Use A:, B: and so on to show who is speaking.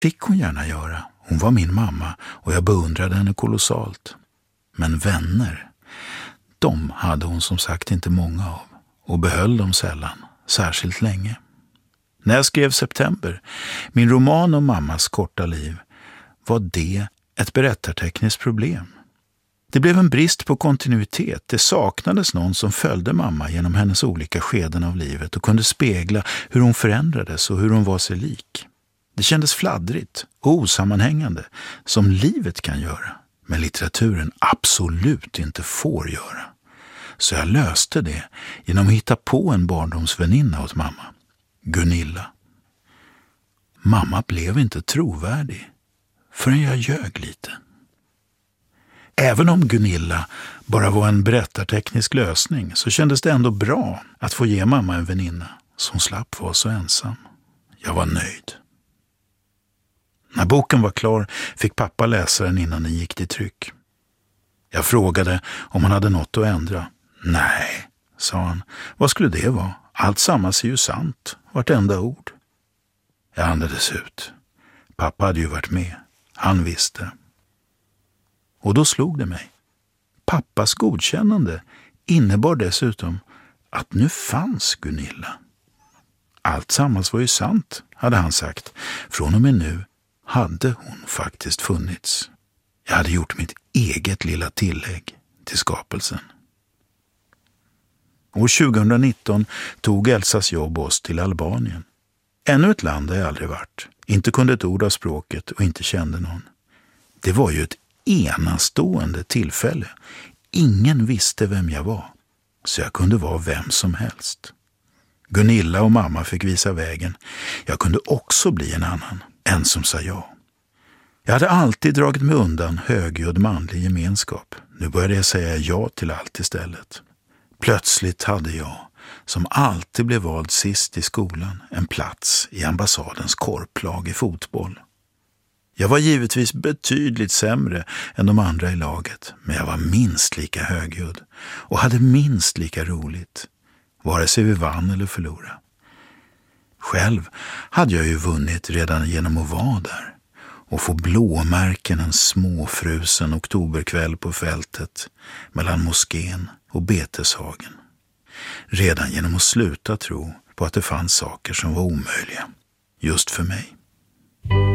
A: fick hon gärna göra. Hon var min mamma och jag beundrade henne kolossalt. Men vänner, de hade hon som sagt inte många av och behöll dem sällan, särskilt länge. När jag skrev September, min roman om mammas korta liv, var det ett berättartekniskt problem. Det blev en brist på kontinuitet. Det saknades någon som följde mamma genom hennes olika skeden av livet och kunde spegla hur hon förändrades och hur hon var sig lik. Det kändes fladdrigt och osammanhängande, som livet kan göra, men litteraturen absolut inte får göra. Så jag löste det genom att hitta på en barndomsväninna åt mamma, Gunilla. Mamma blev inte trovärdig förrän jag ljög lite. Även om Gunilla bara var en berättarteknisk lösning så kändes det ändå bra att få ge mamma en väninna som slapp vara så ensam. Jag var nöjd. När boken var klar fick pappa läsa den innan den gick till tryck. Jag frågade om han hade något att ändra. Nej, sa han. Vad skulle det vara? Allt samma är ju sant, vartenda ord. Jag andades ut. Pappa hade ju varit med. Han visste. Och då slog det mig. Pappas godkännande innebar dessutom att nu fanns Gunilla. Allt sammans var ju sant, hade han sagt. Från och med nu hade hon faktiskt funnits. Jag hade gjort mitt eget lilla tillägg till skapelsen. År 2019 tog Elsas jobb oss till Albanien. Ännu ett land där jag aldrig varit. Inte kunde ett ord av språket och inte kände någon. Det var ju ett enastående tillfälle. Ingen visste vem jag var, så jag kunde vara vem som helst. Gunilla och mamma fick visa vägen. Jag kunde också bli en annan, en som sa ja. Jag hade alltid dragit mig undan högljudd manlig gemenskap. Nu började jag säga ja till allt istället. Plötsligt hade jag, som alltid blev vald sist i skolan, en plats i ambassadens korplag i fotboll. Jag var givetvis betydligt sämre än de andra i laget, men jag var minst lika högljudd och hade minst lika roligt, vare sig vi vann eller förlorade. Själv hade jag ju vunnit redan genom att vara där och få blåmärken en småfrusen oktoberkväll på fältet mellan moskén och beteshagen. Redan genom att sluta tro på att det fanns saker som var omöjliga just för mig.